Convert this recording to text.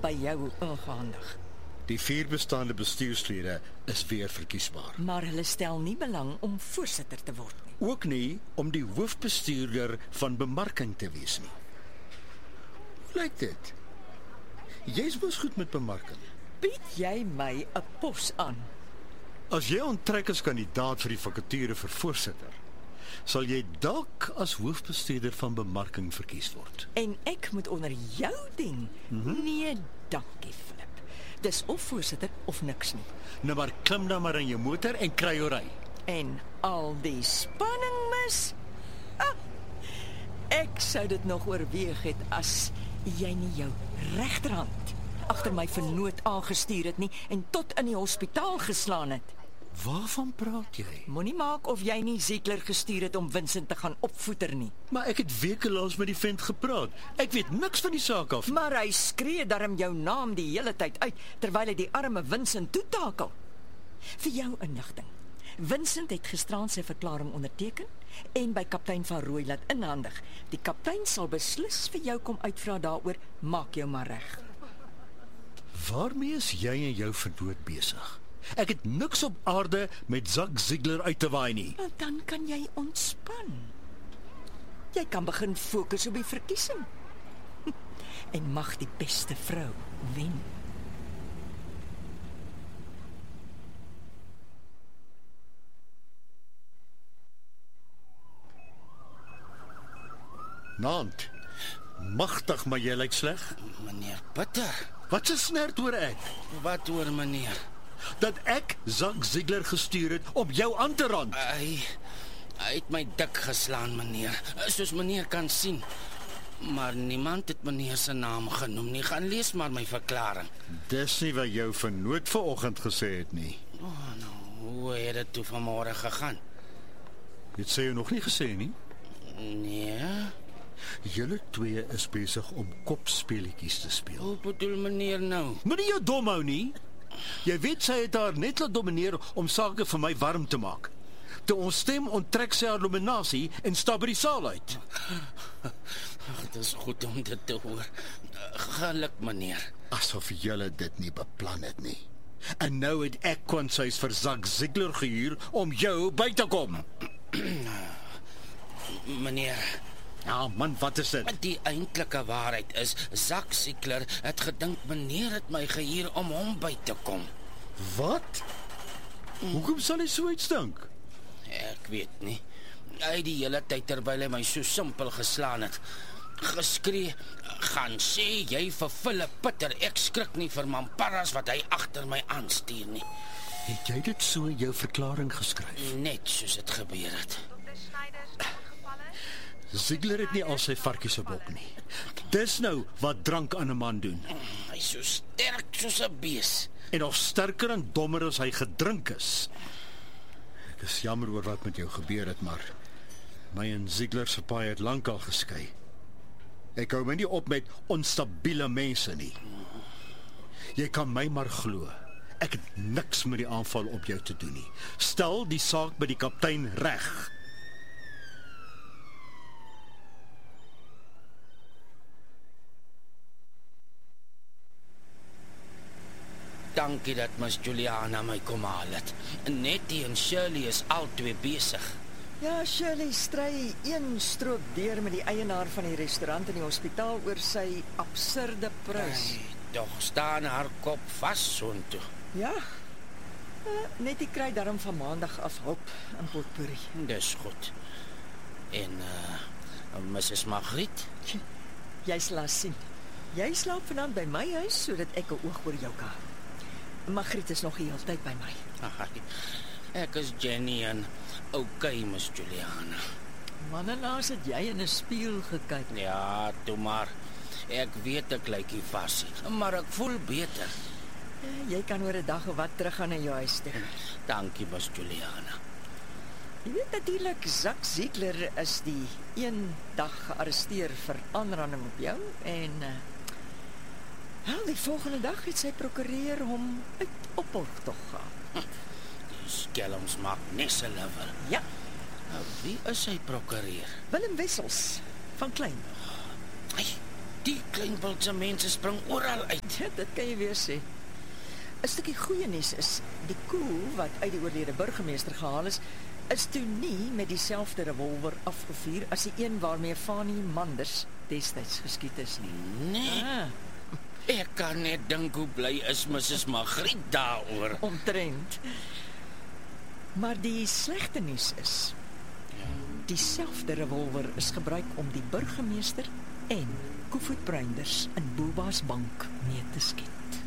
by jou ingehandig. Die 4 bestaande bestuurslede is weer verkiesbaar. Maar hulle stel nie belang om voorsitter te word nie. Ook nie om die hoofbestuurder van bemarking te wees nie. Hoe lyk dit? Jy's mos goed met bemarking. Bied jy my 'n pos aan? As jy onttrek as kandidaat vir die vakature vir voorsitter, sal jy dalk as hoofbestuurder van bemarking verkies word. En ek moet onder jou dien? Nee, dankie, Philip. Dis of voorsitter of niks nie. Nou maar klim dan maar in jou motor en kry jou ry. En al die spanning mis? Ek sou dit nog oorweeg het as jy nie jou regterhand agter my vernoot aangestuur het nie en tot in die hospitaal geslaan het. Waarvan praat jy? Moenie maak of jy nie Ziegler gestuur het om Vincent te gaan opvoeter nie. Maar ek het weke lank met die vent gepraat. Ek weet niks van die saak af. Maar hy skree darm jou naam die hele tyd uit terwyl hy die arme Vincent toetakel. Vir jou inligting. Vincent het gisteraan sy verklaring onderteken en by kaptein van Rooi laat inhandig. Die kaptein sal beslis vir jou kom uitvra daaroor, maak jou maar reg. Waarmee is jy en jou vernoot besig? Ek het niks op aarde met Zak Ziegler uit te waai nie. Want dan kan jy ontspan. Jy kan begin fokus op die verkiesing. En mag die beste vrou wen. Naand, magtig maar jy lyk sleg. Meneer Bitter, Wat 'n snert hoor ek? wat oor meneer? Dat ek Zak Ziegler gestuur het om jou aan te rand. Hy het my dik geslaan, meneer, soos meneer kan sien. Maar niemand het meneer se naam genoem nie. Gaan lees maar my verklaring. Dis nie wat jou vernoot vanoggend gesê het nie. Hoe het dit toe vanmôre gegaan? Dit sê jy nog nie gesê nie. Nee, Julle twee is besig om kopspeletjies te speel. hoe bedoel meneer nou? Moenie jou dom hou nie. Jy weet sy het haar net laat domineer om sake vir my warm te maak. Toe ons stem onttrek sy haar nominasie en stap by die saal uit. Ag, dit is goed om dit te hoor. Geluk, meneer. Asof julle dit nie beplan het nie. En nou het ek kwansies vir Zak Ziegler gehuur om jou by te kom. Meneer, Ja man, wat is dit? die eintlike waarheid is, Zak Ziegler het gedink meneer het my gehuur om hom by te kom. Wat? Hoekom sal hy so uitstink? Ek weet nie. Hy het die hele tyd terwyl hy my so simpel geslaan het, geskree, gaan sê jy vir Philip Bitter, ek skrik nie vir mamparras wat hy agter my aanstuur nie. Het jy dit so in jou verklaring geskryf? Net soos dit gebeur het. Ziegler het nie al sy varkies op hok nie. Dis nou wat drank aan 'n man doen. Hy is so sterk soos 'n bees. En nog sterker en dommer as hy gedrink is. Ek is jammer oor wat met jou gebeur het, maar my en Ziegler se paai het lankal geskei. Ek hou my nie op met onstabiele mense nie. Jy kan my maar glo. Ek het niks met die aanval op jou te doen nie. Stel die saak by die kaptein reg. Dankie dat Miss Juliana my kom haal het. Nettie en Shirley is albei besig. Ja, Shirley stry een strook deur met die eienaar van die restaurant in die hospitaal oor sy absurde prys. Tog staan haar kop vas soontoe. Ja. Nettie kry darm van maandag af hulp in Potpourri. Dis goed. En Mrs. Margriet? Jy sal haar sien. Jy slaap vanaand by my huis sodat ek 'n oog oor jou kan hou. Margriet is nog die hele tyd by my. Ek is Jenny en okay, Miss Juliana. Manne, laas het jy in 'n spieël gekyk. Ja, toe maar. Ek weet ek lyk nie vas nie, maar ek voel beter. Jy kan oor 'n dag of wat teruggaan na jou huis toe. Dankie, Miss Juliana. Jy weet natuurlik, Zak Ziegler is die een dag gearresteer vir aanranding op jou en die volgende dag het sy prokureur hom uit opvolgtog gehaal. Die skelms maak nes 'n lewer. Ja, Wie is sy prokureur? Willem Wessels van Klein. Ai, Die kleinwildse mense spring oral uit. Ja, dit kan jy weer sê. 'n Stukkie goeie nuus is, die koel wat uit die oorlede burgemeester gehaal is toe nie met dieselfde revolver afgevuur as die een waarmee Fanny Manders destyds geskiet is nie. Nee, ek kan net dink hoe bly is Mrs. Magriet daaroor. Omtrent. Maar die slegte nuus is, dieselfde revolver is gebruik om die burgemeester en Koevoet Bruinders in Boelbaas bank mee te skiet.